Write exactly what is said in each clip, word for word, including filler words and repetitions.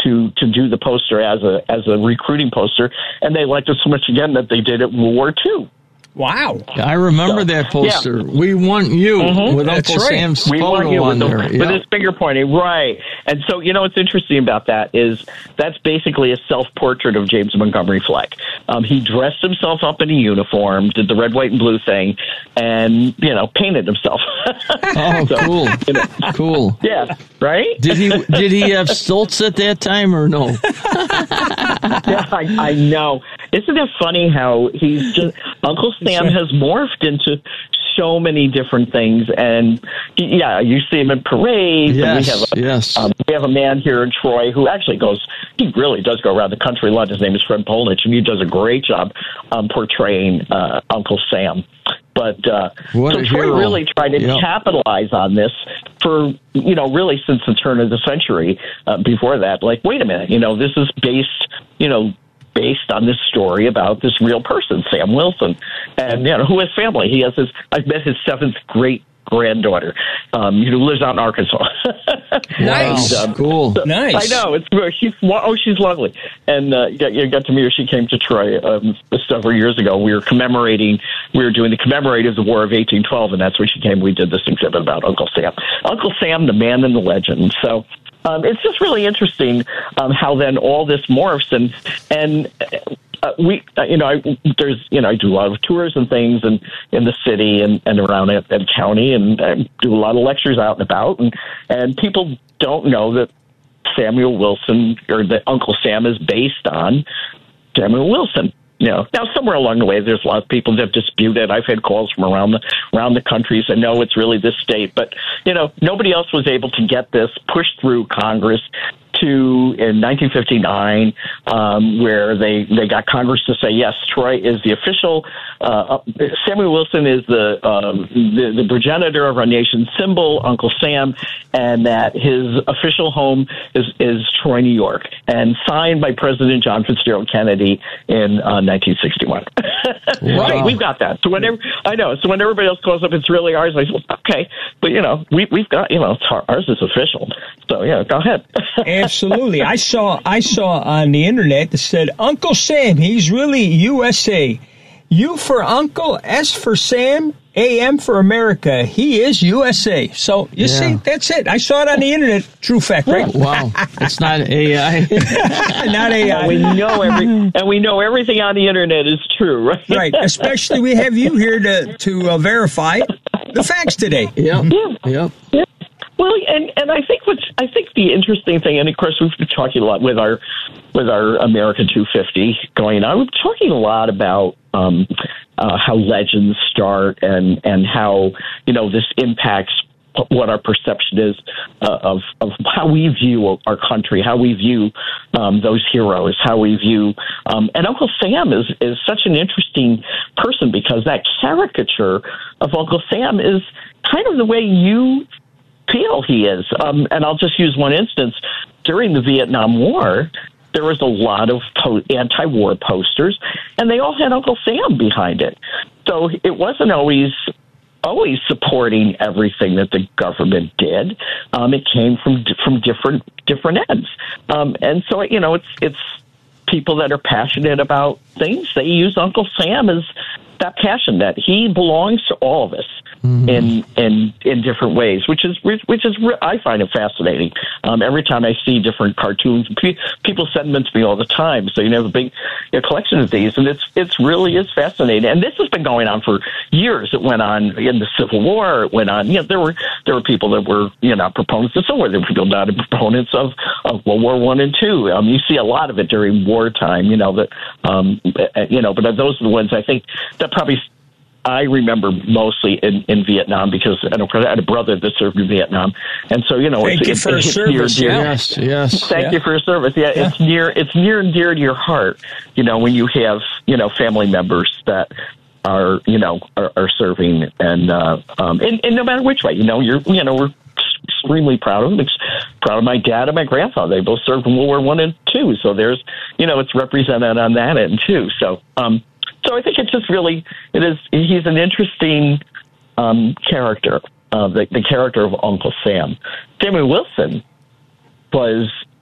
to to do the poster as a as a recruiting poster, and they liked it so much again that they did it in World War Two. Wow. I remember so, that poster. Yeah. We want you mm-hmm. with That's Uncle right. Sam's we photo want you on with there. The, yep. with his finger pointing, right. And so, you know, what's interesting about that is that's basically a self-portrait of James Montgomery Flagg. Um, he dressed himself up in a uniform, did the red, white, and blue thing, and, you know, painted himself. Oh, so, cool. You know, cool. Yeah, right? Did he Did he have stilts at that time or no? Yeah, I, I know. Isn't it funny how he's just Uncle Sam has morphed into so many different things, and yeah, you see him in parades. Yes, and we have a, yes. Um, we have a man here in Troy who actually goes. He really does go around the country a lot. His name is Fred Polnich, and he does a great job um, portraying uh, Uncle Sam. But uh, what so a Troy hero. really tried to yep. capitalize on this for, you know, really since the turn of the century. Uh, before that, like, wait a minute, you know, this is based, you know, based on this story about this real person, Sam Wilson, and, you know, who has family. He has his, I've met his seventh great granddaughter, um, who lives out in Arkansas. Nice. and, um, cool. So, nice. I know. It's she's oh, she's lovely. And uh, you, got, you got to meet her. She came to Troy um, several years ago. We were commemorating, we were doing the commemorative the War of eighteen twelve, and that's when she came. We did this exhibit about Uncle Sam. Uncle Sam, the man and the legend. So um, it's just really interesting um, how then all this morphs and and. Uh, we, uh, you know, I, there's, you know, I do a lot of tours and things, and in the city and, and around Ed, Ed County, and I do a lot of lectures out and about, and and people don't know that Samuel Wilson or that Uncle Sam is based on Samuel Wilson. You know, now somewhere along the way, there's a lot of people that have disputed. I've had calls from around the around the country saying, no, it's really this state, but you know, nobody else was able to get this pushed through Congress to in nineteen fifty-nine, um, where they, they got Congress to say, yes, Troy is the official, uh, Samuel Wilson is the, um, the the progenitor of our nation's symbol, Uncle Sam, and that his official home is, is Troy, New York, and signed by President John Fitzgerald Kennedy in uh, nineteen sixty-one. Wow. Right, we've got that. So whenever, I know, so when everybody else calls up, it's really ours. I say, well, okay, but, you know, we, we've got, you know, it's our, ours is official. So, yeah, go ahead. Absolutely. I saw I saw on the internet that said, Uncle Sam, he's really U S A. U for Uncle, S for Sam, A M for America. He is U S A. So, you yeah. see, that's it. I saw it on the internet. True fact, right? Wow. It's not A I. Not A I. We know every, and we know everything on the internet is true, right? Right. Especially we have you here to, to uh, verify the facts today. Yep. Yeah. Yep. Yeah. Well, and, and I think what's I think the interesting thing, and of course we've been talking a lot with our with our America two fifty going on. We're talking a lot about um, uh, how legends start and and how you know this impacts what our perception is uh, of of how we view our country, how we view um, those heroes, how we view um, and Uncle Sam is is such an interesting person because that caricature of Uncle Sam is kind of the way you feel he is. Um, and I'll just use one instance. During the Vietnam War, there was a lot of po- anti-war posters, and they all had Uncle Sam behind it. So it wasn't always always supporting everything that the government did. Um, it came from from different different ends. Um, and so, you know, it's it's people that are passionate about things. They use Uncle Sam as that passion that he belongs to all of us. Mm-hmm. in in in different ways, which is which is I find it fascinating. Um, every time I see different cartoons, pe- people send them to me all the time. So you know, have a big you know, collection of these, and it's it's really is fascinating. And this has been going on for years. It went on in the Civil War. It went on. You know, there were there were people that were you know proponents of Civil War. There were people that were proponents of, of World War One and Two. Um, you see a lot of it during wartime. You know that um, you know, but those are the ones I think that probably. I remember mostly in, in Vietnam because I had a brother that served in Vietnam, and so you know, thank it's, you it's, for it's service. Near, dear. Yes, yes. Thank yeah. you for your service. Yeah, yeah, it's near, it's near and dear to your heart. You know, when you have you know family members that are you know are, are serving, and uh, um, and, and no matter which way, you know, you're you know we're extremely proud of them. Proud of my dad and my grandfather. They both served in World War One and Two, so there's you know it's represented on that end too. So. um So I think it's just really, it is, he's an interesting um, character, uh, the, the character of Uncle Sam. Samuel Wilson was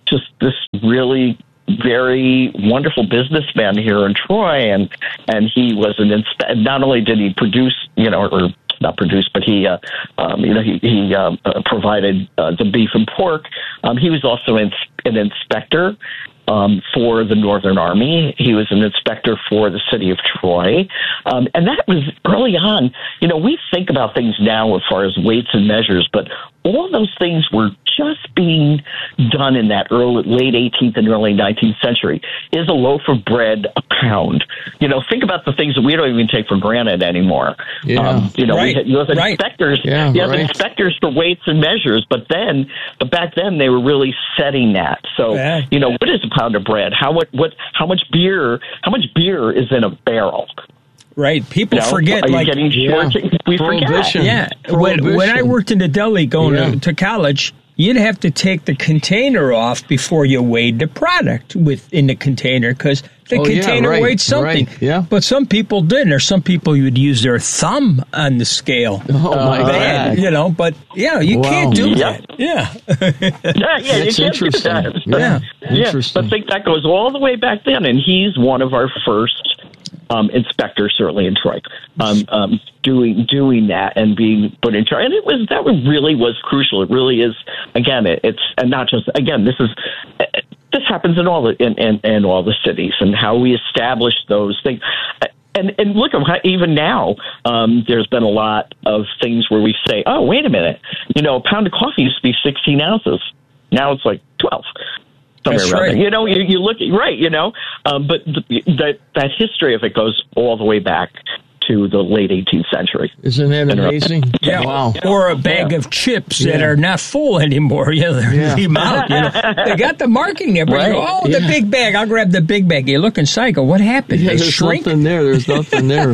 just this really very wonderful businessman here in Troy, and and he was an inspe- not only did he produce, you know, or not produce, but he, uh, um, you know, he he um, uh, provided uh, the beef and pork. Um, he was also an, an inspector um, for the Northern Army. He was an inspector for the city of Troy, um, and that was early on. You know, we think about things now as far as weights and measures, but all those things were just being done in that early, late eighteenth and early nineteenth century. Is a loaf of bread a pound? You know, think about the things that we don't even take for granted anymore. Yeah. Um, you know, Right. we had, you have Right. inspectors, Yeah, you have right. inspectors for weights and measures, but then, but back then they were really setting that. So, Yeah. you know, what is a pound of bread? How what what? How much beer? How much beer is in a barrel? Right. People You know, forget, are you like, getting short? Yeah. We forget. Prohibition. yeah. When, when I Prohibition. worked in the deli going Yeah. to, to college, you'd have to take the container off before you weighed the product within the container because the Oh, yeah, container right, weighed something. right, yeah. But some people didn't. Or some people you would use their thumb on the scale. Oh, my Bad, God. you know, but yeah, you Wow. can't do Yeah. that. Yeah. Yeah, yeah, you That's can't do interesting. that. Yeah. Yeah, Interesting. but think that goes all the way back then, and he's one of our first um, inspectors, certainly in Troy, um, um, doing doing that and being put in charge. And it was that really was crucial. It really is. Again, it, it's and not just again. This is this happens in all the in, in, in all the cities, and how we establish those things. And, and look, even now, um, there's been a lot of things where we say, oh, wait a minute, you know, a pound of coffee used to be sixteen ounces. Now it's like twelve. Somewhere That's around right. there. You know, you, you look, right, you know, um, but the, that, that history of it goes all the way back to the late eighteenth century. Isn't that amazing? Yeah. Wow. Or a bag Yeah. of chips that Yeah. are not full anymore. Yeah, they're Yeah. leave 'em out, you know. They got the marking there, but you go, Right. oh, the Yeah. big bag. I'll grab the big bag. You're looking psycho. What happened? Yeah, they there's shrink? nothing there. There's nothing there.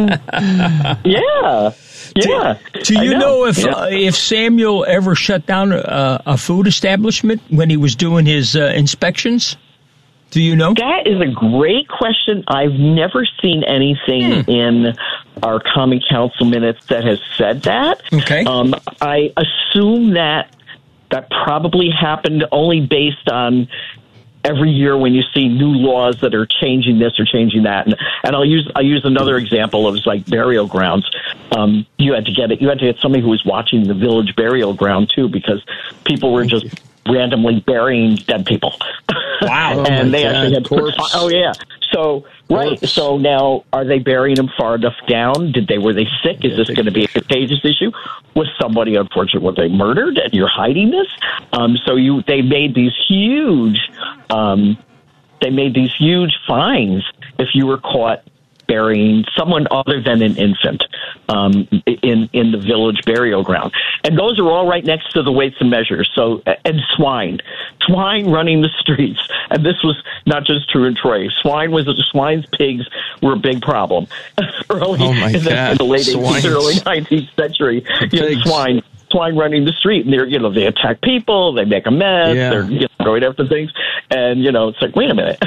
Yeah. Yeah. Do I you know, if Yeah. uh, if Samuel ever shut down a, a food establishment when he was doing his uh, inspections? Do you know? That is a great question. I've never seen anything Hmm. in our Common Council minutes that has said that. Okay. Um, I assume that that probably happened only based on every year when you see new laws that are changing this or changing that. And, and I'll use I'll use another example of like burial grounds. Um, you had to get it. You had to get somebody who was watching the village burial ground too, because people were just randomly burying dead people. Wow. And Oh, my they God, actually had corpse. oh yeah. So right. Corpse. So now, are they burying them far enough down? Did they were they sick? Is this going to be a contagious issue? Was somebody unfortunate? Were they murdered? And you're hiding this? Um, so you they made these huge um, they made these huge fines if you were caught burying someone other than an infant um, in in the village burial ground. And those are all right next to the weights and measures. So, and swine, swine running the streets. And this was not just true in Troy. Swine was swine's pigs were a big problem early Oh, my in, the, God. in the late Swines. eighteenth, early nineteenth century. You know, pigs. swine. Swine running the street, and they're, you know, they attack people, they make a mess, Yeah. they're you know, going after things, and, you know, it's like, wait a minute.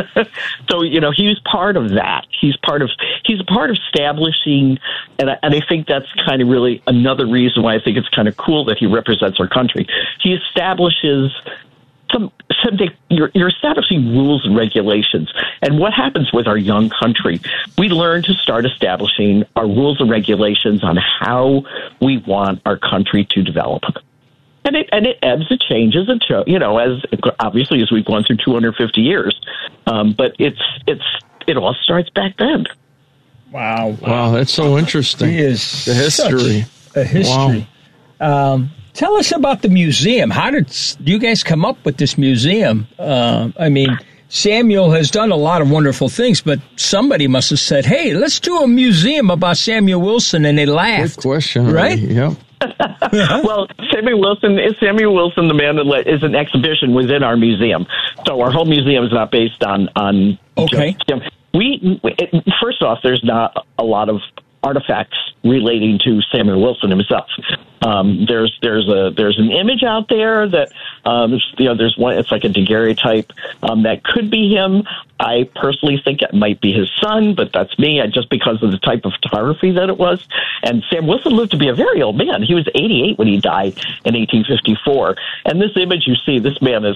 So, you know, he's part of that. He's part of, he's a part of establishing, and I, and I think that's kind of really another reason why I think it's kind of cool that he represents our country. He establishes some, something, you're, you're establishing rules and regulations. And what happens with our young country? We learn to start establishing our rules and regulations on how we want our country to develop. And it and it ebbs, it changes, and cho- you know, as obviously as we've gone through two hundred fifty years. Um, but it's it's it all starts back then. Wow. Wow, that's so interesting. He is The history. such a history. Um, tell us about the museum. How did s- you guys come up with this museum? Uh, I mean, Samuel has done a lot of wonderful things, but somebody must have said, hey, let's do a museum about Samuel Wilson, and they Good laughed. question. Right? Yep. Well, Samuel Wilson is Samuel Wilson, the man that let, is an exhibition within our museum. So our whole museum is not based on on. Okay. just him. We it, first off, there's not a lot of artifacts relating to Samuel Wilson himself. Um, there's there's a there's an image out there that um, you know there's one. It's like a daguerreotype um, that could be him. I personally think it might be his son, but that's me, I, just because of the type of photography that it was. And Sam Wilson lived to be a very old man. He was eighty-eight when he died in eighteen fifty-four. And this image you see, this man is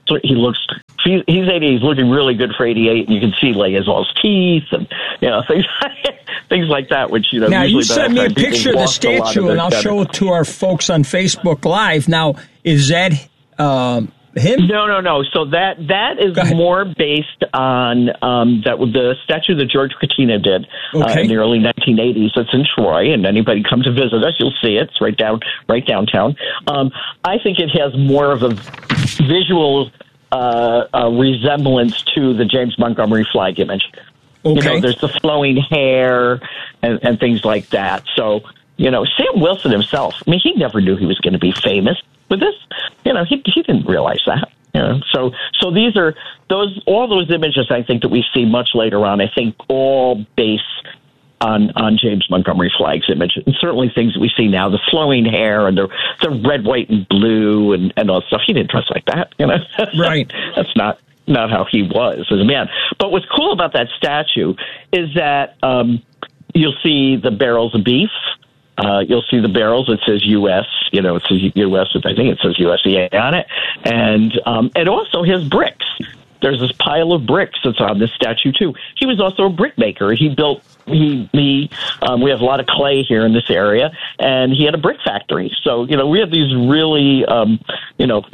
So he looks, he's eighty, he's looking really good for eighty-eight, and you can see like his all his teeth and, you know, things, things like that, which, you know, now usually you sent me a picture of the statue, and I'll center. show it to our folks on Facebook Live. Now, is that um, him? No, no, no. So that that is more based on um, that the statue that George Katina did okay. uh, in the early nineteen eighties. It's in Troy, and anybody come to visit us, you'll see it. It's right down, right downtown. Um, I think it has more of a visual uh, uh, resemblance to the James Montgomery flag image. Okay. You know, there's the flowing hair and, and things like that. So, you know, Sam Wilson himself, I mean, he never knew he was going to be famous with this. You know, he he didn't realize that. You know, so so these are those all those images I think that we see much later on. I think all base on on James Montgomery Flagg's image, and certainly things that we see now, the flowing hair and the the red, white, and blue and and all that stuff. He didn't dress like that. You know, right? That's not. Not how he was as a man. But what's cool about that statue is that um, you'll see the barrels of beef. Uh, you'll see the barrels. It says U S. You know, it says U S. I think it says U S D A on it. And um, and also his bricks. There's this pile of bricks that's on this statue too. He was also a brick maker. He built. He, he um, we have a lot of clay here in this area, and he had a brick factory. So, you know, we have these really, um, you know,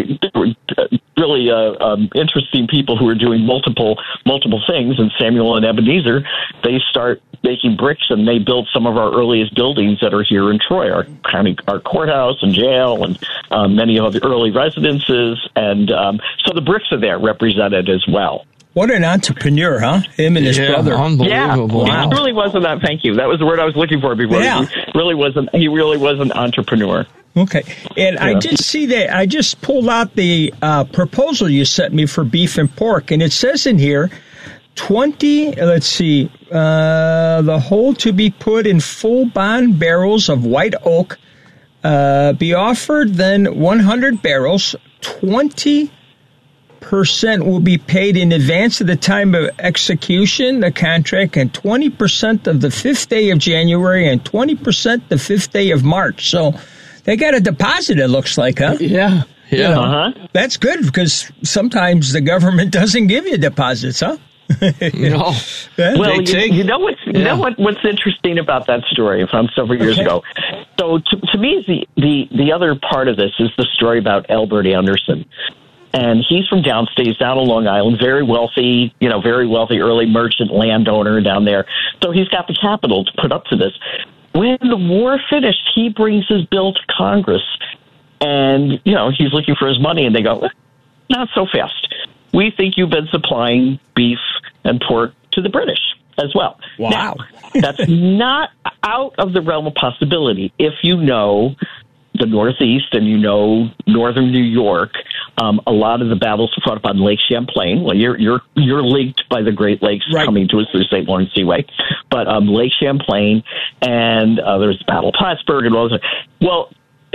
really uh, um, interesting people who are doing multiple, multiple things. And Samuel and Ebenezer, they start making bricks, and they built some of our earliest buildings that are here in Troy, our county, our courthouse and jail, and um, many of the early residences. And um, so the bricks are there represented as well. What an entrepreneur, huh? Him and his yeah, brother. Unbelievable. Yeah, wow. he really was an, thank you. That was the word I was looking for before. Yeah. He really was an, he really was an entrepreneur. Okay. And yeah. I did see that. I just pulled out the uh, proposal you sent me for beef and pork, and it says in here, twenty, let's see, uh, the whole to be put in full bond barrels of white oak, uh, be offered then one hundred barrels, twenty percent will be paid in advance of the time of execution, the contract, and twenty percent of the fifth day of January and twenty percent the fifth day of March. So they got a deposit, it looks like, huh? Yeah. Yeah. You know, uh-huh. That's good because sometimes the government doesn't give you deposits, huh? No. Yeah. Well, you, you know what's you yeah. know what what's interesting about that story from several years okay. ago. So to, to me, the, the the other part of this is the story about Albert Anderson. And he's from downstate, he's down on Long Island, very wealthy, you know, very wealthy early merchant landowner down there. So he's got the capital to put up to this. When the war finished, he brings his bill to Congress, and, you know, he's looking for his money, and they go, not so fast. We think you've been supplying beef and pork to the British as well. Wow. Now, that's not out of the realm of possibility if you know the Northeast and you know northern New York. Um, a lot of the battles were fought up on Lake Champlain. Well, you're you're you're linked by the Great Lakes right. coming to us through the Saint Lawrence Seaway, but um, Lake Champlain and uh, there's the Battle of Plattsburgh and all that. Well,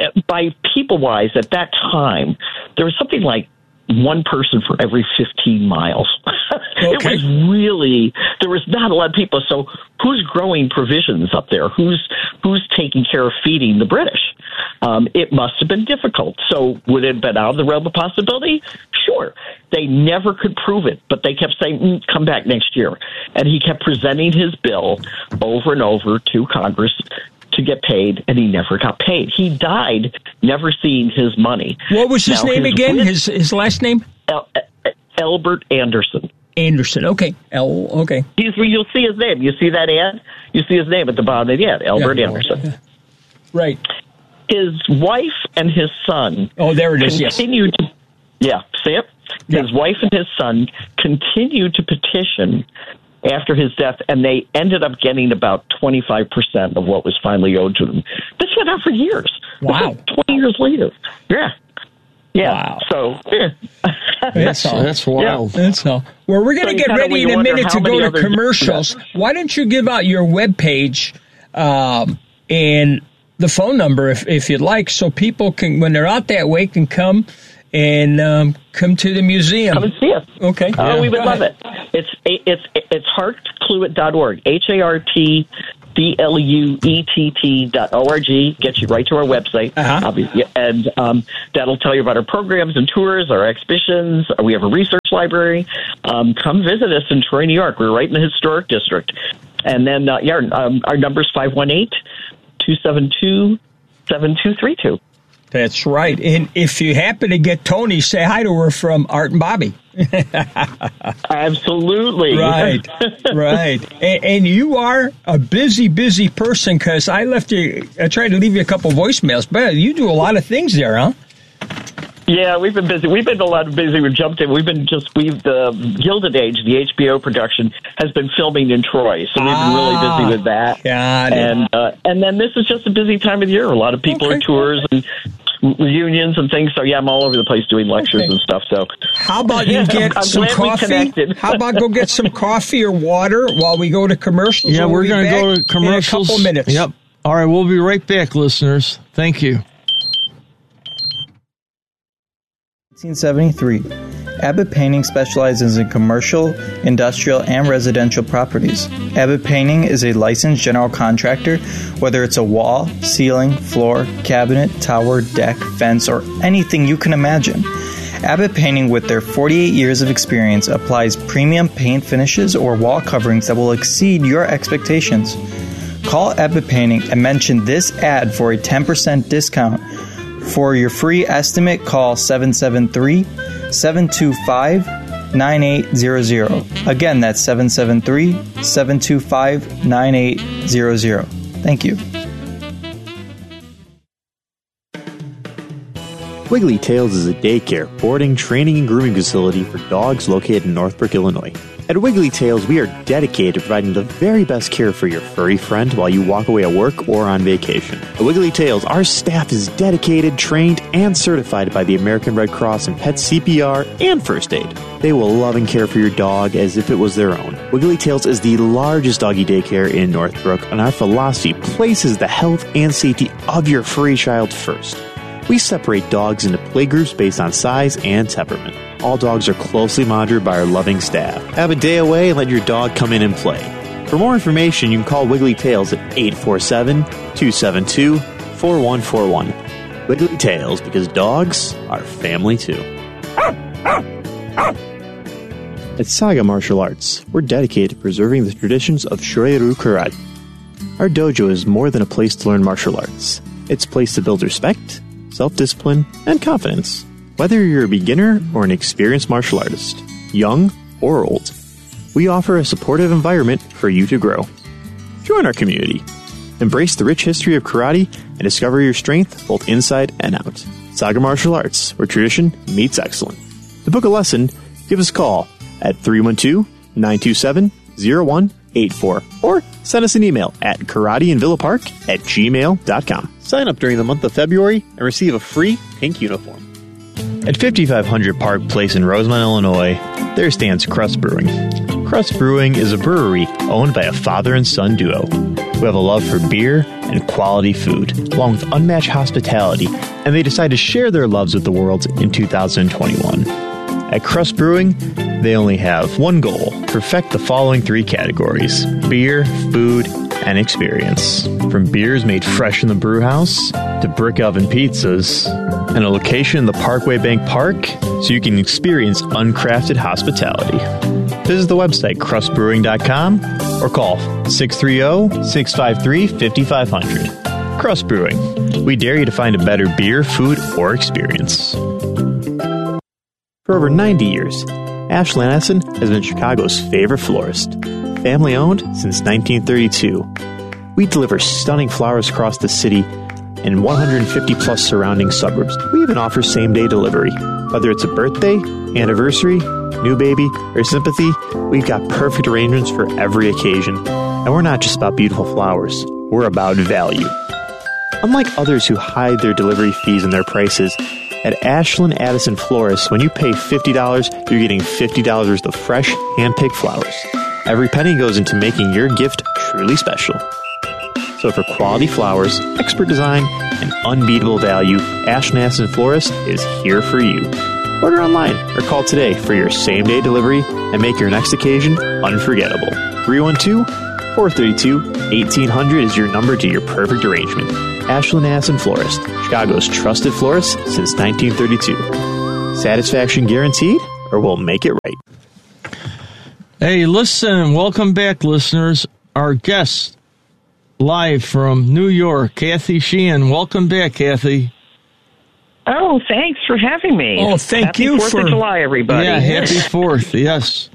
by people wise at that time, there was something like one person for every fifteen miles. Okay. It was really, there was not a lot of people. So who's growing provisions up there? Who's who's taking care of feeding the British? Um, it must have been difficult. So would it have been out of the realm of possibility? Sure. They never could prove it, but they kept saying, mm, come back next year. And he kept presenting his bill over and over to Congress to get paid, and he never got paid. He died never seeing his money. What was his now, name his again? wit- His his last name? El- Albert Anderson. Anderson. Okay. L. Okay. He's, you'll see his name. You see that ad? You see his name at the bottom of the ad, Albert Yeah. Anderson. Right. His wife and his son Oh, there it is. Yes. continued to, yeah, see it? Yeah. His wife and his son continued to petition after his death, and they ended up getting about twenty-five percent of what was finally owed to them. This went on for years. Wow. twenty years later. Yeah. Yeah. Wow. So, yeah. That's all. That's wild. That's all. Well, we're going to So you get kinda ready in a wonder minute how to go many to others- commercials. Why don't you give out your webpage um, and the phone number if, if you'd like, so people can, when they're out that way, can come and um, come to the museum. Come and see us. Okay. Oh, Yeah. we would Go love ahead. it. It's it's it's hartcluett dot org. H A R T C L U E T T dot org, gets you right to our website, uh-huh. obviously, and um, that'll tell you about our programs and tours, our exhibitions. We have a research library. Um, come visit us in Troy, New York. We're right in the historic district. And then, uh, yeah, um, our number is five one eight, two seven two, seven two three two. That's right. And if you happen to get Tony, say hi to her from Art and Bobby. Absolutely. Right, right. And, and you are a busy, busy person, because I left you, I tried to leave you a couple voicemails, but you do a lot of things there, huh? Yeah, we've been busy. We've been a lot of busy. We've jumped in. We've been just, we've, the Gilded Age, the H B O production, has been filming in Troy. So we've been really Ah, busy with that. got it. And, uh, and then this is just a busy time of the year. A lot of people Okay. are tours and reunions and things. So yeah, I'm all over the place doing lectures Okay. and stuff. So How about you get I'm some glad we coffee? connected. How about go get some coffee or water while we go to commercials? Yeah, We'll we're be going to back go to commercials. in a couple minutes. Yep. All right, we'll be right back, listeners. Thank you. nineteen seventy-three. Abbott Painting specializes in commercial, industrial, and residential properties. Abbott Painting is a licensed general contractor, whether it's a wall, ceiling, floor, cabinet, tower, deck, fence, or anything you can imagine. Abbott Painting, with their forty-eight years of experience, applies premium paint finishes or wall coverings that will exceed your expectations. Call Abbott Painting and mention this ad for a ten percent discount. For your free estimate, call seven seven three, seven two five, nine eight zero zero. Again, that's seven seven three, seven two five, nine eight zero zero. Thank you. Wiggly Tails is a daycare, boarding, training, and grooming facility for dogs located in Northbrook, Illinois. At Wiggly Tails, we are dedicated to providing the very best care for your furry friend while you walk away at work or on vacation. At Wiggly Tails, our staff is dedicated, trained, and certified by the American Red Cross in pet C P R and first aid. They will love and care for your dog as if it was their own. Wiggly Tails is the largest doggy daycare in Northbrook, and our philosophy places the health and safety of your furry child first. We separate dogs into playgroups based on size and temperament. All dogs are closely monitored by our loving staff. Have a day away and let your dog come in and play. For more information, you can call Wiggly Tails at eight four seven, two seven two, four one four one. Wiggly Tails, because dogs are family too. At Saga Martial Arts, we're dedicated to preserving the traditions of Shorin-ryu Karate. Our dojo is more than a place to learn martial arts. It's a place to build respect, self-discipline, and confidence. Whether you're a beginner or an experienced martial artist, young or old, we offer a supportive environment for you to grow. Join our community. Embrace the rich history of karate and discover your strength both inside and out. Saga Martial Arts, where tradition meets excellence. To book a lesson, give us a call at three one two, nine two seven, zero one eight four or send us an email at karateandvillapark at gmail dot com. Sign up during the month of February and receive a free pink uniform. At fifty-five hundred Park Place in Rosemont, Illinois, there stands Crust Brewing. Crust Brewing is a brewery owned by a father and son duo who have a love for beer and quality food, along with unmatched hospitality, and they decided to share their loves with the world in two thousand twenty-one. At Crust Brewing, they only have one goal: perfect the following three categories: beer, food, and experience. From beers made fresh in the brew house to brick oven pizzas, and a location in the Parkway Bank Park so you can experience uncrafted hospitality. Visit the website crust brewing dot com or call six three zero, six five three, five five zero zero. Crust Brewing. We dare you to find a better beer, food, or experience. For over ninety years, Ashland Essen has been Chicago's favorite florist. Family owned since nineteen thirty-two. We deliver stunning flowers across the city and one hundred fifty plus surrounding suburbs. We even offer same-day delivery. Whether it's a birthday, anniversary, new baby, or sympathy, we've got perfect arrangements for every occasion. And we're not just about beautiful flowers, we're about value. Unlike others who hide their delivery fees and their prices, at Ashland Addison Florists, when you pay fifty dollars, you're getting fifty dollars worth of fresh, hand-picked flowers. Every penny goes into making your gift truly special. So for quality flowers, expert design, and unbeatable value, Ashland Addison Florist is here for you. Order online or call today for your same-day delivery and make your next occasion unforgettable. three one two, four three two, eighteen hundred is your number to your perfect arrangement. Ashland Assen Florist, Chicago's trusted florist since nineteen thirty-two. Satisfaction guaranteed, or we'll make it right. Hey, listen, welcome back, listeners. Our guest live from New York, Kathy Sheehan. Welcome back, Kathy. Oh, thanks for having me. Oh, thank happy you Fourth for of July, everybody. Yeah, happy Fourth. Yes.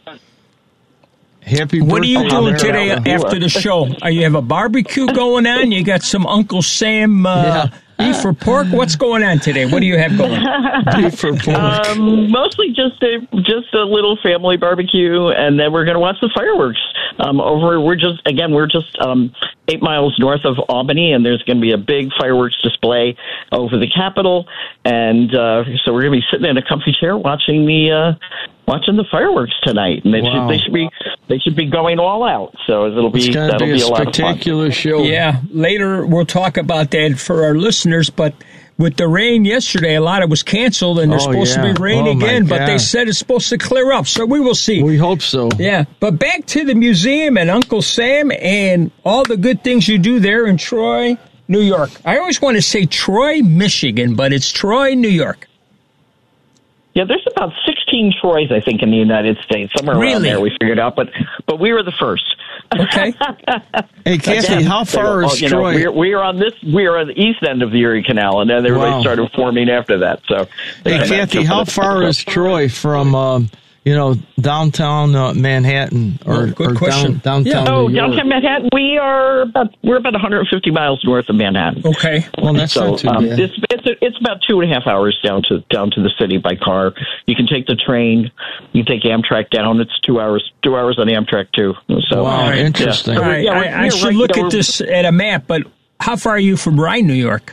Happy What are you birthday, doing America. today after the show? Are you have a barbecue going on? You got some Uncle Sam uh, beef or pork? What's going on today? What do you have going? Beef or pork? Um, mostly just a just a little family barbecue, and then we're going to watch the fireworks. Um, over, we're just again, we're just um, eight miles north of Albany, and there's going to be a big fireworks display over the Capitol, and uh, so we're going to be sitting in a comfy chair watching the uh, watching the fireworks tonight, and they Wow. should they should be they should be going all out. So it'll be It's going to that'll be a be a lot of fun. spectacular show. Yeah, later we'll talk about that for our listeners, but with the rain yesterday, a lot of it was canceled, and there's Oh, supposed yeah. to be rain Oh, my again, but they God. said it's supposed to clear up, so we will see. We hope so. Yeah, but back to the museum and Uncle Sam and all the good things you do there in Troy, New York. I always want to say Troy, Michigan, but it's Troy, New York. Yeah, there's about sixteen Troys, I think, in the United States. Somewhere around Really? there we figured out, but but we were the first. Okay. Hey, Kathy, Again, how far they- is you know, Troy? we're, we are on this. We are on the east end of the Erie Canal, and then everybody Wow. started forming after that. So, Hey, uh, Kathy, that's- how far is Troy from, um, you know, downtown uh, Manhattan or, Oh, good or question. down, downtown Oh, New York? downtown Manhattan. We are about we're about one hundred fifty miles north of Manhattan. Okay. Well, that's So not too um, bad. it's it's it's about two and a half hours down to down to the city by car. You can take the train. You can take Amtrak down. It's two hours two hours on Amtrak too. So Wow, yeah. interesting. So All we're- right, yeah, we're- I, I we're should right- look you know, at this at a map, but how far are you from Rye, New York?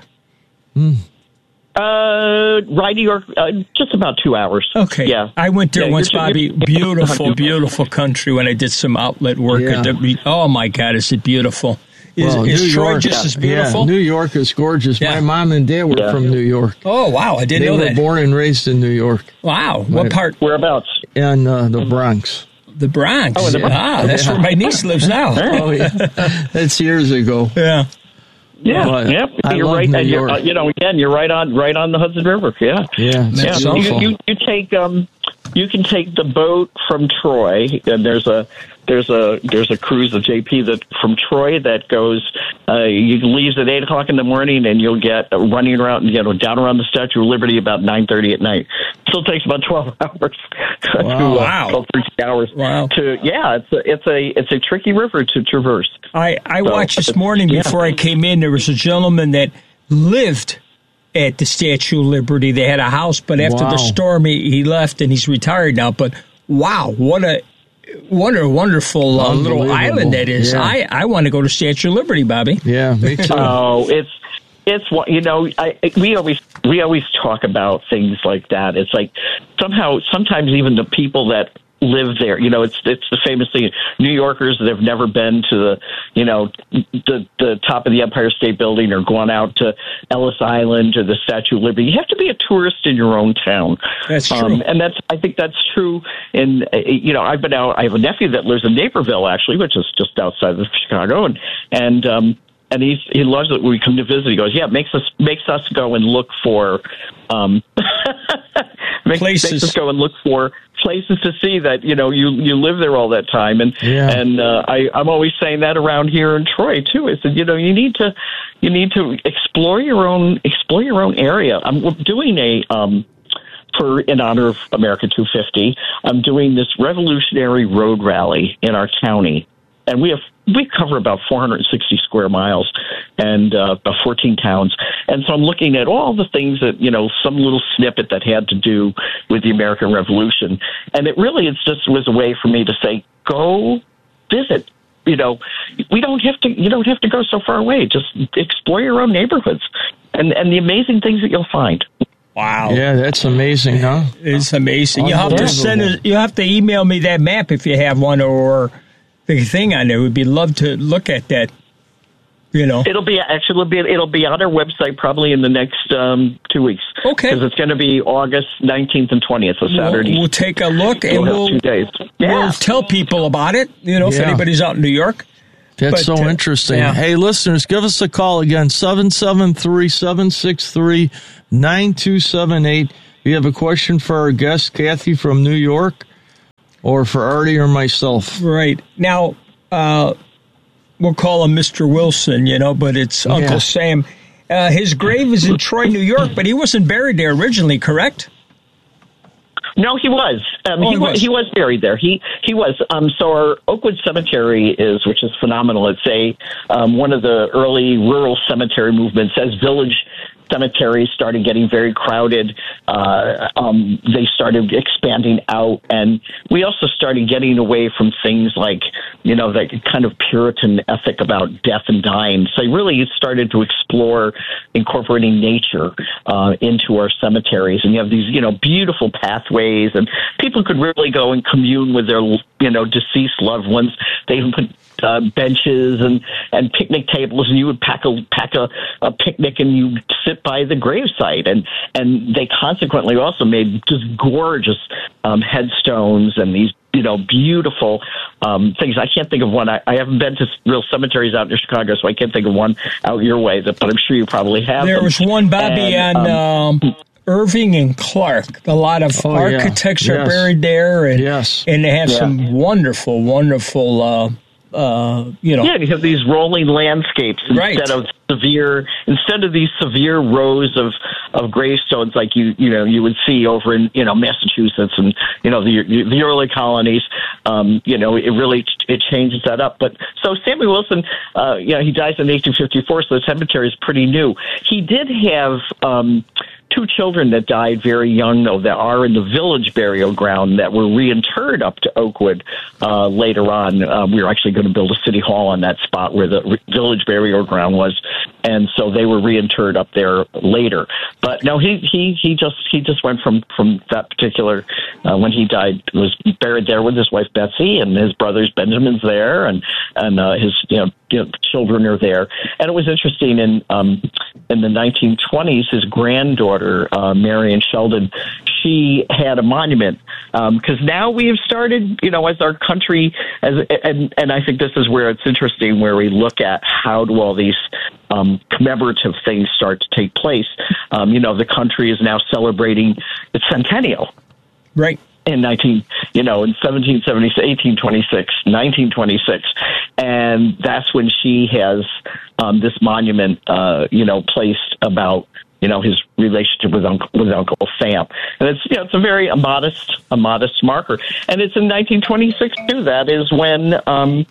Uh, Rye, New York, uh, just about two hours. Okay. Yeah. I went there Yeah, once, you're- Bobby. you're- Beautiful, beautiful country when I did some outlet work. Yeah. At the, oh, my God, is it beautiful. Is, Well, is New Troy York, just as yeah, beautiful? New York is gorgeous. Yeah. My mom and dad were Yeah. from New York. Oh, wow, I didn't They know were that. born and raised in New York Wow, what Right. part? Whereabouts? and uh, the Bronx. The Bronx. Oh, in the Bronx. Ah, that's where my niece lives now. Oh, yeah. That's years ago. Yeah. Yeah, But yep. I You're love right. New and you're, York. uh, you know, again, you're right on, right on the Hudson River. Yeah, Yeah, it's That's yeah. beautiful. You, you, you take, um, you can take the boat from Troy, and there's a, there's a, there's a cruise of J P that from Troy that goes. Uh, you leaves at eight o'clock in the morning, and you'll get uh, running around, you know, down around the Statue of Liberty about nine thirty at night. Still takes about twelve hours. Wow. to, uh, Wow. twelve, thirteen hours. Wow. To yeah, it's a, it's a, it's a tricky river to traverse. I, I So, watched this morning yeah. before I came in. There was a gentleman that lived at the Statue of Liberty. They had a house, but after Wow. the storm, he, he left and he's retired now. But wow, what a what a wonderful uh, little Unbelievable. island that is. Yeah. I, I want to go to Statue of Liberty, Bobby. Yeah, me too. Oh, it's it's what you know. I we always we always talk about things like that. It's like somehow sometimes even the people that live there, you know, it's it's the famous thing. New Yorkers that have never been to the you know the the top of the Empire State Building or gone out to Ellis Island or the Statue of Liberty. You have to be a tourist in your own town. That's true. Um, and that's I think that's true. In uh, you know, I've been out. I have a nephew that lives in Naperville, actually, which is just outside of Chicago, and and um, and he's he loves it when we come to visit. He goes, yeah, it makes us makes us go and look for um, makes, Places. makes us go and look for places to see that you know you you live there all that time, and Yeah. and uh, I I'm always saying that around here in Troy too. I said, you know, you need to you need to explore your own explore your own area. I'm doing a um. For in honor of America two fifty, I'm doing this revolutionary road rally in our county, and we have we cover about four hundred sixty square miles and uh, about fourteen towns. And so I'm looking at all the things that you know, some little snippet that had to do with the American Revolution, and it really it's just was a way for me to say, go visit. You know, we don't have to. You don't have to go so far away. Just explore your own neighborhoods, and and the amazing things that you'll find. Wow. Yeah, that's amazing, huh? It's amazing. You have to send Unbelievable. it, you have to email me that map if you have one or the thing on there. We'd be love to look at that. You know. It'll be actually it'll be it'll be on our website probably in the next um, two weeks. Okay. because it's going to be August nineteenth and twentieth, so Saturday. We'll, we'll take a look and We'll have we'll two days. we'll Yeah. tell people about it. You know, if Yeah. anybody's out in New York. That's But, so uh, interesting. yeah. Hey, listeners, give us a call again, seven seven three, seven six three, nine two seven eight. If you have a question for our guest, Kathy from New York, or for Artie or myself. Right. Now, uh, we'll call him Mister Wilson, you know, but it's Yeah. Uncle Sam. Uh, his grave is in Troy, New York, but he wasn't buried there originally, correct? No, he was. Um, Oh, he he was. was. He was buried there. He he was. Um, so our Oakwood Cemetery is, which is phenomenal. It's a um, one of the early rural cemetery movements. As village cemeteries started getting very crowded, uh, um, they started expanding out, and we also started getting away from things like, you know, that kind of Puritan ethic about death and dying. So really started to explore incorporating nature uh, into our cemeteries. And you have these, you know, beautiful pathways, and people could really go and commune with their, you know, deceased loved ones. They even put uh, benches and, and picnic tables, and you would pack a pack a, a picnic, and you sit by the gravesite. And and they consequently also made just gorgeous um, headstones and these, you know, beautiful um, things. I can't think of one. I, I haven't been to real cemeteries out in Chicago, so I can't think of one out your way, but I'm sure you probably have. There them. was one, Bobby, And, on um, um, Irving and Clark. A lot of Oh, yeah. architects are Yes. buried there, and Yes. and they have Yeah. some wonderful, wonderful, uh, uh, you know, Yeah, you have these rolling landscapes instead Right. of severe, instead of these severe rows of, of gravestones like you you know you would see over in you know Massachusetts and you know the the early colonies. Um, you know, it really it changes that up. But so Samuel Wilson, uh, you know, he dies in eighteen fifty-four, so the cemetery is pretty new. He did have Um, two children that died very young, though, that are in the village burial ground that were reinterred up to Oakwood uh, later on. Uh, we were actually going to build a city hall on that spot where the re- village burial ground was, and so they were reinterred up there later. But no, he he he just he just went from from that particular uh, when he died, was buried there with his wife Betsy and his brothers Benjamin's there, and and uh, his you know, you know children are there. And it was interesting in um, in the nineteen twenties, his granddaughter. Uh, Marion Sheldon, she had a monument because um, now we have started, you know, as our country, as and and I think this is where it's interesting, where we look at how do all these um, commemorative things start to take place. Um, you know, the country is now celebrating its centennial. right. In nineteen, you know, in seventeen seventy, eighteen twenty-six, nineteen twenty-six, and that's when she has um, this monument, uh, you know, placed about, you know, his relationship with Uncle with Uncle Sam, and it's you know it's a very a modest a modest marker, and it's in nineteen twenty-six too. That is when um,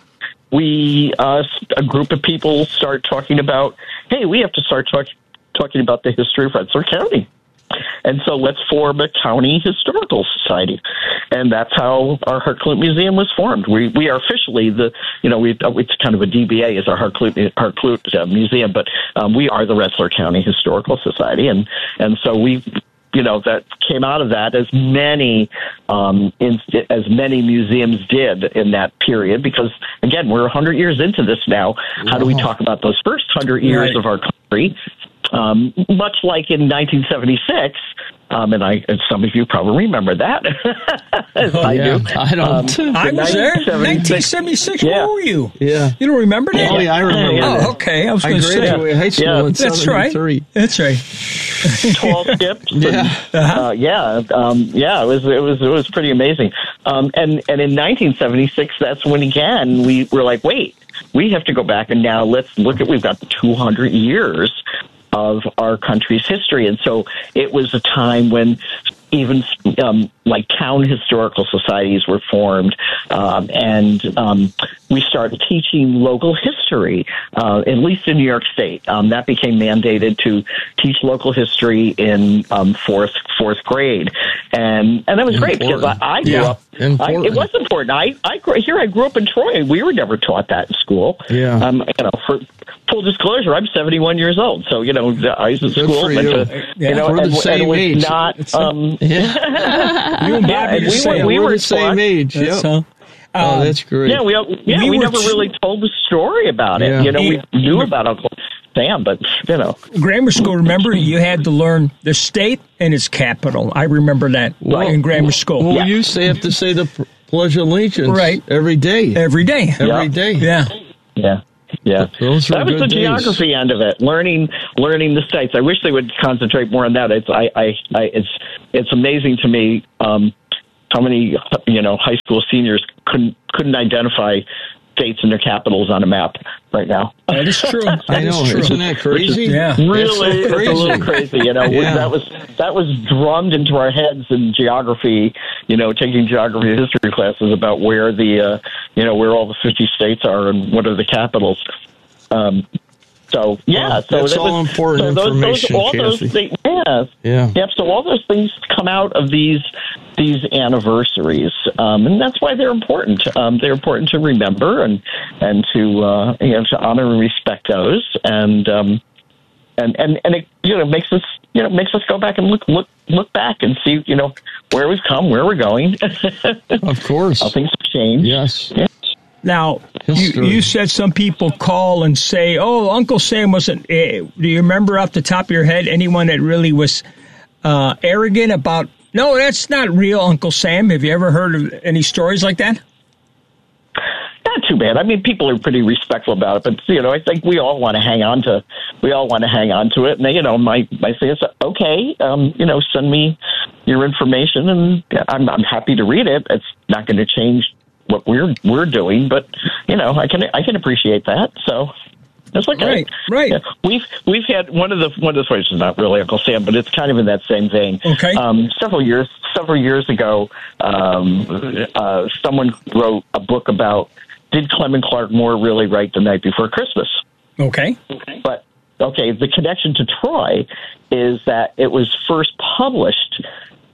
we uh, a group of people start talking about, hey, we have to start talk, talking about the history of Rensselaer County. And so let's form a county historical society. And that's how our Harklint Museum was formed. We we are officially the, you know, we it's kind of a D B A as our Harklint, Harklint uh, Museum, but um, we are the Rensselaer County Historical Society. And, and so we, you know, that came out of that as many, um, in, as many museums did in that period, because again, we're a hundred years into this now. How do we talk about those first hundred years Right. of our country? Um, much like in nineteen seventy-six, um, and I, and some of you probably remember that. As Oh, I yeah. do. I don't. Um, I was there. nineteen nineteen seventy-six. Yeah. Where were you? Yeah. You don't remember that? Oh, yeah, I remember Yeah. that. Oh, okay. I was I going to say. graduated high school Yeah. in That's right. seventy-three. That's right. tall skips. Yeah. Uh, yeah, um, yeah, it was it was it was pretty amazing. Um, and and in nineteen seventy-six, that's when again we were like, wait, we have to go back and now let's look at we've got two hundred years of our country's history, and so it was a time when even um, like town historical societies were formed, um, and um, we started teaching local history, uh, at least in New York State. Um, that became mandated to teach local history in um, fourth fourth grade, and and that was great because I, I grew Yeah. up. I, it was important. I, I grew, here I grew up in Troy. We were never taught that in school. Yeah. Um, you know, for full disclosure, I'm seventy-one years old, so you know I was in Good school. for went you. to- Yeah. you know, We're the and, and same it was age. not. Um, Yeah. You and Bobby Yeah, are and the we same. were- we We're were the same taught- age. That's Yep. all. Oh, Um, that's great. yeah, we yeah We we, were never t- really told the story about it. Yeah. You know, we Yeah. knew about Uncle Sam, but you know, grammar school, remember, you had to learn the state and its capital. I remember that in grammar school. Well, Yeah. you say have to say the Pledge of Allegiance Right. every day. Every day. Every Yeah. day. Yeah. Yeah. Yeah, Those were that was good the days. geography end of it. Learning, learning the states. I wish they would concentrate more on that. It's, I, I, I it's, it's amazing to me um, how many, you know, high school seniors couldn't couldn't identify states and their capitals on a map right now. That is true. That I know, is true. isn't that crazy? Yeah. Really, so it's a little crazy. You know, Yeah. that was that was drummed into our heads in geography. You know, taking geography history classes about where the, uh, you know, where all the fifty states are and what are the capitals. Um, so yeah, Well, so that's that all was, important so those, information, those, all those Kathy. things, yeah, Yeah. yep. So all those things come out of these these anniversaries, um, and that's why they're important. Um, they're important to remember and and to uh, you know to honor and respect those, and um, and and and it you know makes us you know makes us go back and look look look back and see you know where we've come, where we're going. Of course. How things have changed. Yes. Yeah. Now, you, History. you said some people call and say, oh, Uncle Sam wasn't, eh, do you remember off the top of your head anyone that really was uh, arrogant about, no, that's not real Uncle Sam? Have you ever heard of any stories like that? Not too bad. I mean, people are pretty respectful about it, but you know, I think we all want to hang on to, we all want to hang on to it. And you know, my my thing is, okay, um, you know, send me your information, and I'm I'm happy to read it. It's not going to change what we're we're doing, but you know, I can I can appreciate that. So it's like Right, right. Yeah, we've we've had one of the one of the stories is not really Uncle Sam, but it's kind of in that same vein. Okay. Um, several years several years ago, um, uh, someone wrote a book about did Clement Clarke Moore really write The Night Before Christmas? Okay. But okay, the connection to Troy is that it was first published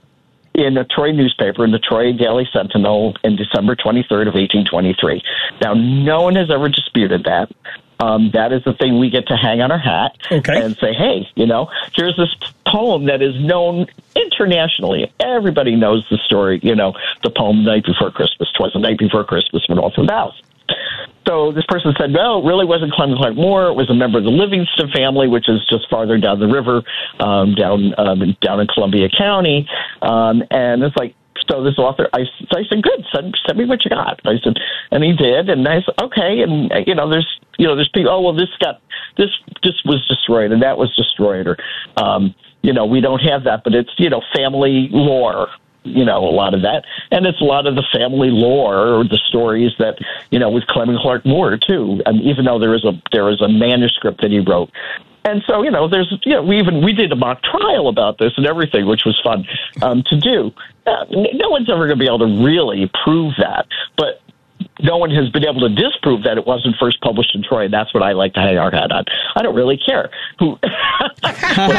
in a Troy newspaper, in the Troy Daily Sentinel, in December twenty-third of eighteen twenty-three. Now, no one has ever disputed that. Um, that is the thing we get to hang on our hat Okay. and say, hey, you know, here's this poem that is known internationally. Everybody knows the story, you know, the poem Night Before Christmas. 'Twas the night before Christmas when all through the house. So this person said, no, it really wasn't Clement Clarke Moore. It was a member of the Livingston family, which is just farther down the river, um, down um, down in Columbia County. Um, and it's like, so this author, I, so I said, good, send, send me what you got. I said, and he did, and I said, okay, and you know, there's, you know, there's people. Oh, well, this got, this, this was destroyed, and that was destroyed, or, um, you know, we don't have that, but it's, you know, family lore. You know, a lot of that. And it's a lot of the family lore or the stories that, you know, with Clement Clarke Moore, too. And even though there is a there is a manuscript that he wrote. And so, you know, there's, you know, we even, we did a mock trial about this and everything, which was fun um, to do. Uh, no one's ever going to be able to really prove that. But no one has been able to disprove that it wasn't first published in Troy. And that's what I like to hang our hat on. I don't really care who. was,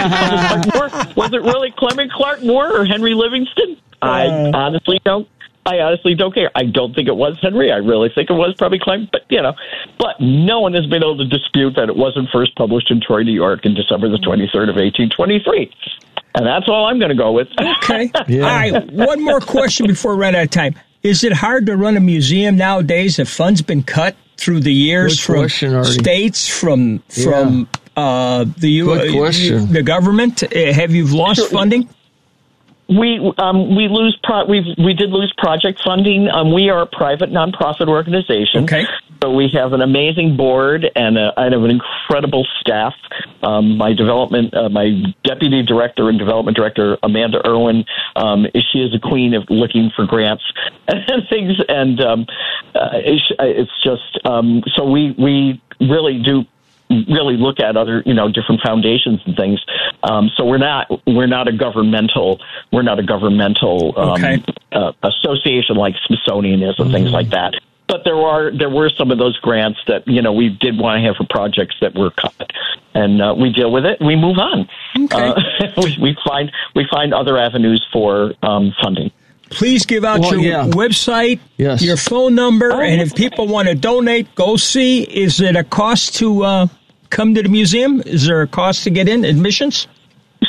it Moore? Was it really Clement Clarke Moore or Henry Livingston? I honestly don't. I honestly don't care. I don't think it was Henry. I really think it was probably Clement, but you know, but no one has been able to dispute that it wasn't first published in Troy, New York, in December the twenty-third of eighteen twenty-three. And that's all I'm going to go with. Okay. Yeah. All right. One more question before we run out of time. Is it hard to run a museum nowadays if funds been cut through the years Good from question, Artie. states, from from uh, the U- Good question. the government? Uh, have you lost funding? We um, we lose pro- we we did lose project funding. Um, we are a private nonprofit organization. Okay. So we have an amazing board and a, I have an incredible staff. Um, my development, uh, my deputy director and development director, Amanda Irwin, um, she is a queen of looking for grants and things. And um, uh, it's, it's just um, so we we really do. really look at other, you know, different foundations and things. Um, so we're not, we're not a governmental, we're not a governmental um, Okay. uh, association like Smithsonian is and Mm-hmm. things like that. But there are, there were some of those grants that, you know, we did want to have for projects that were cut, and uh, we deal with it and we move on. Okay. Uh, we, we find, we find other avenues for um, funding. Please give out Well, your yeah. website, Yes. your phone number, Oh, and if yes. people want to donate, go see. Is it a cost to uh, come to the museum? Is there a cost to get in, admissions?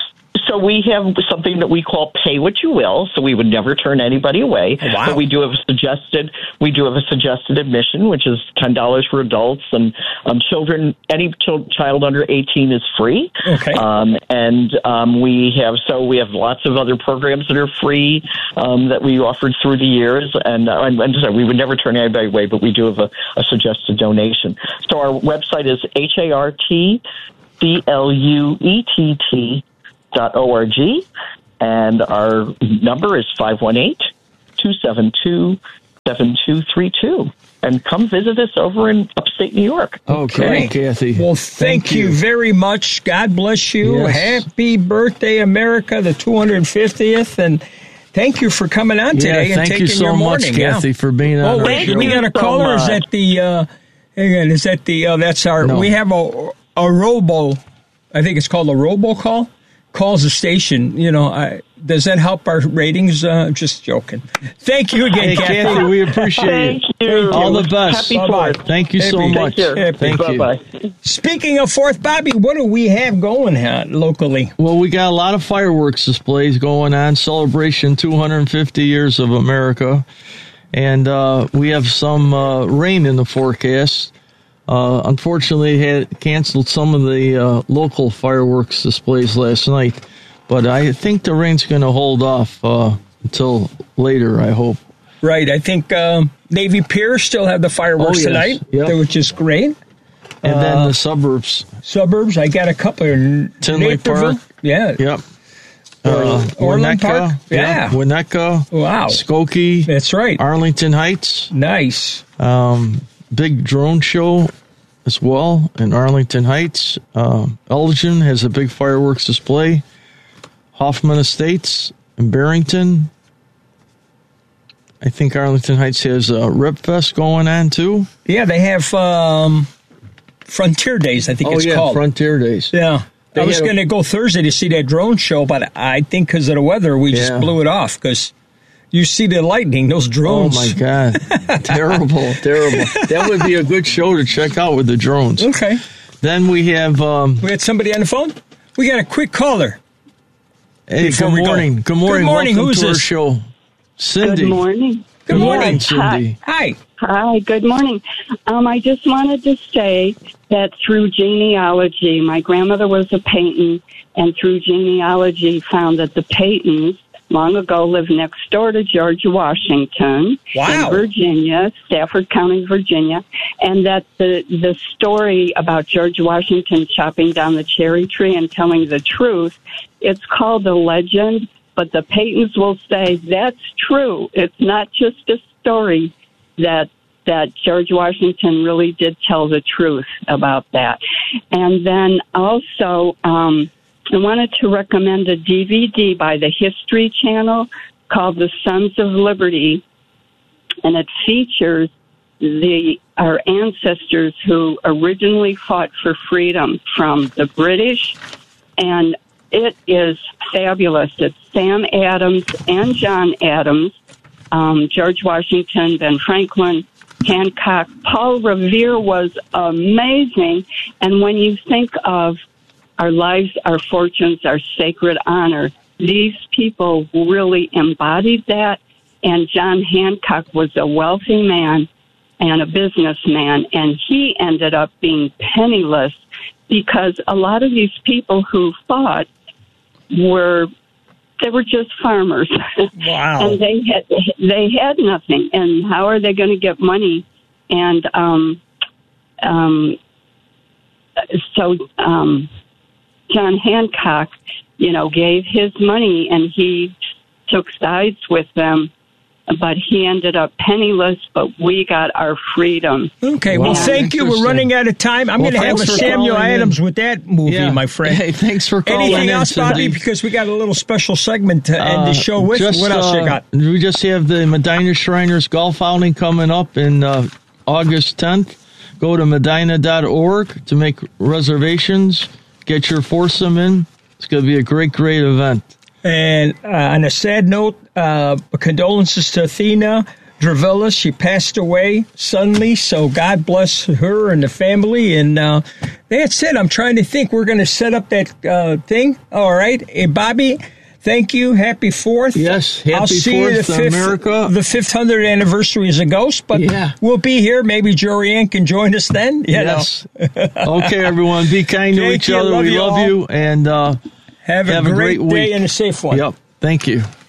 So we have something that we call pay what you will. So we would never turn anybody away. Oh, wow. But we do have a suggested, we do have a suggested admission, which is ten dollars for adults, and um, children, any ch- child under eighteen is free. Okay. Um, and um, we have, so we have lots of other programs that are free um, that we offered through the years. And, uh, and, and so we would never turn anybody away, but we do have a, a suggested donation. So our website is H A R T B L U E T T dot O R G, and our number is five one eight, two seven two, seven two three two. And come visit us over in upstate New York. Okay, Kathy. Well, thank, thank you. you very much. God bless you. Yes. Happy birthday, America, the two hundred fiftieth. And thank you for coming on today yeah, and taking you so your morning. Much, Kathy, yeah. for being on oh, our wait, show. we got a caller. Is that the, uh, hang on, is that the, uh, that's our, no. we have a, a robo, I think it's called a robocall, calls the station. You know, I, does that help our ratings? Uh, just joking. Thank you again, hey, Kathy. Kathy. We appreciate Thank you. you. All the best. Happy Fourth. Thank you so Happy. much. Take Thank you. Bye-bye. Speaking of Fourth, Bobby, what do we have going uh, locally? Well, we got a lot of fireworks displays going on. Celebration two hundred fifty years of America. And uh, we have some uh, rain in the forecast. Uh, unfortunately, had canceled some of the uh, local fireworks displays last night. But I think the rain's going to hold off uh, until later, I hope. Right. I think um, Navy Pier still have the fireworks oh, yes. tonight, yep. which is great. And uh, then the suburbs. Suburbs, I got a couple. Tinley Park. Yeah. Yep. Uh, Orland Park. Yeah. Winnetka. Wow. Skokie. That's right. Arlington Heights. Nice. Um, big drone show as well in Arlington Heights. Um, Elgin has a big fireworks display. Hoffman Estates in Barrington. I think Arlington Heights has a Rip Fest going on too. Yeah, they have um, Frontier Days, I think oh, it's yeah, called. Frontier Days. Yeah. They I was going to go Thursday to see that drone show, but I think because of the weather, we just yeah. blew it off because you see the lightning, those drones. Oh, my God. terrible, terrible. That would be a good show to check out with the drones. Okay. Then we have... Um, we had somebody on the phone? We got a quick caller. Hey, good morning. Go. Good morning. Good morning. Welcome Who's to this? our show. Cindy. Good morning. Good morning, yes. Cindy. Hi. Hi, good morning. Um, I just wanted to say that through genealogy, my grandmother was a Peyton, and through genealogy found that the Peytons long ago lived next door to George Washington wow. in Virginia, Stafford County, Virginia, and that the the story about George Washington chopping down the cherry tree and telling the truth, it's called a legend, but the Peytons will say that's true. It's not just a story, that that George Washington really did tell the truth about that. And then also, um, I wanted to recommend a D V D by the History Channel called The Sons of Liberty, and it features the our ancestors who originally fought for freedom from the British, and it is fabulous. It's Sam Adams and John Adams, um, George Washington, Ben Franklin, Hancock. Paul Revere was amazing, and when you think of our lives, our fortunes, our sacred honor, these people really embodied that. And John Hancock was a wealthy man and a businessman, and he ended up being penniless because a lot of these people who fought were they were just farmers. Wow. And they had they had nothing. And how are they going to get money? And um, um, so um, John Hancock, you know, gave his money and he took sides with them. But he ended up penniless, but we got our freedom. Okay, wow. well, thank you. We're running out of time. I'm well, going to have a Samuel Adams in. with that movie, yeah. my friend. Hey, thanks for calling Anything in, else, Bobby? Cindy. Because we got a little special segment to end uh, the show with. Just, what else uh, you got? We just have the Medina Shriners Golf Outing coming up in uh, August tenth. Go to medina dot org to make reservations. Get your foursome in. It's going to be a great, great event. And uh, on a sad note, uh, condolences to Athena Dravilla. She passed away suddenly, so God bless her and the family. And uh, That's it. I'm trying to think. We're going to set up that uh, thing. All right. Hey, Bobby, thank you. Happy fourth. Yes, happy I'll see fourth, you the fifth, America. The fifth hundredth anniversary as a ghost, but yeah. we'll be here. Maybe Jory-Ann can join us then. You yes. Okay, everyone. Be kind to Thank each you. other. Love we you love all. you. And uh, have a have great, a great day week. and a safe one. Yep. Thank you.